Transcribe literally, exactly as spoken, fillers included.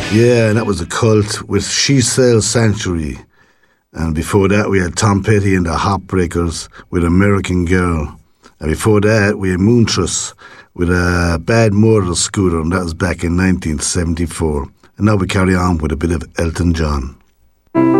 Yeah, and that was a Cult with She Sells Sanctuary. And before that, we had Tom Petty and the Heartbreakers with American Girl. And before that, we had Moontress with a Bad Motor Scooter, and that was back in nineteen seventy-four. And now we carry on with a bit of Elton John.